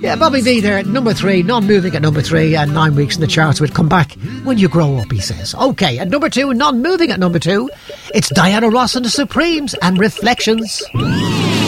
Yeah, Bobby V there at number 3, non-moving at number 3, and 9 weeks in the charts would come back when you grow up, he says. Okay, at number 2, non-moving at number 2, it's Diana Ross and the Supremes and Reflections.